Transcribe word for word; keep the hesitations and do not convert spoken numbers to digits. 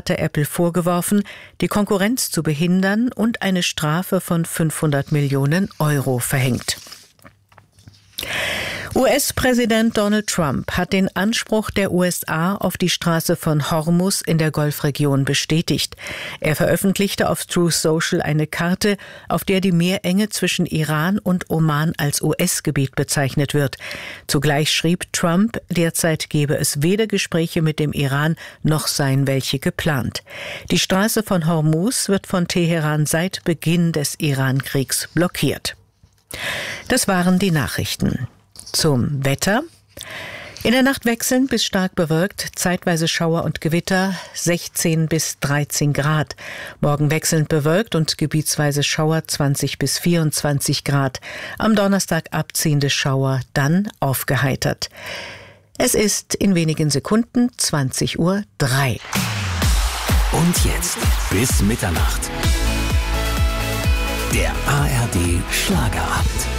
hatte Apple vorgeworfen, die Konkurrenz zu behindern und eine Strafe von fünfhundert Millionen Euro verhängt. U S-Präsident Donald Trump hat den Anspruch der U S A auf die Straße von Hormuz in der Golfregion bestätigt. Er veröffentlichte auf Truth Social eine Karte, auf der die Meerenge zwischen Iran und Oman als U S-Gebiet bezeichnet wird. Zugleich schrieb Trump, derzeit gebe es weder Gespräche mit dem Iran, noch seien welche geplant. Die Straße von Hormuz wird von Teheran seit Beginn des Iran-Kriegs blockiert. Das waren die Nachrichten. Zum Wetter. In der Nacht wechselnd bis stark bewölkt, zeitweise Schauer und Gewitter, sechzehn bis dreizehn Grad. Morgen wechselnd bewölkt und gebietsweise Schauer, zwanzig bis vierundzwanzig Grad. Am Donnerstag abziehende Schauer, dann aufgeheitert. Es ist in wenigen Sekunden zwanzig Uhr drei. Und jetzt bis Mitternacht. Der A R D Schlagerabend.